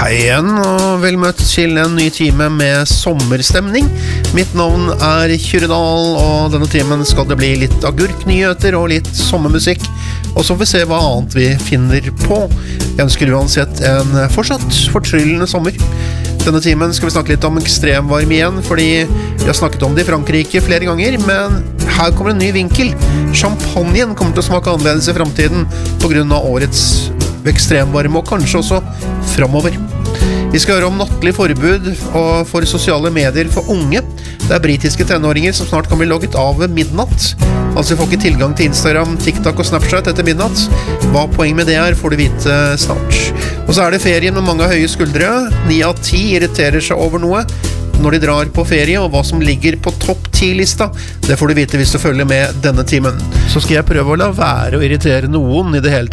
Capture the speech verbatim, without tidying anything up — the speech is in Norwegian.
Hei igjen, og vel møtt til en ny time med sommerstemning. Mitt navn er Kyrredal, og denne timen skal det bli litt agurknyheter og litt sommermusikk. Og så får vi se hva annet vi finner på. Jeg ønsker uansett en fortsatt fortryllende sommer. Denne timen skal vi snakke litt om ekstremvarme igjen, fordi vi har snakket om det i Frankrike flere ganger, men her kommer en ny vinkel. Champagnen kommer til å smake annerledes i fremtiden på grunn av årets ekstremvarme, og kanskje også fremover. Vi skal høre om nattlig forbud og for sosiale medier for unge. Det er britiske tenåringer som snart kan bli logget av ved midnatt. Altså vi får ikke tilgang til Instagram, TikTok og Snapchat etter midnatt. Hva poenget med det er får du vite snart. Og så er det ferien med mange høye skuldre. Ni av ti irriterer seg over noe når de drar på ferie, og hva som ligger på topp ti-lista, det får du vite hvis du følger med denne timen. Så skal jeg prøve å la være å irritere noen i det hele tatt.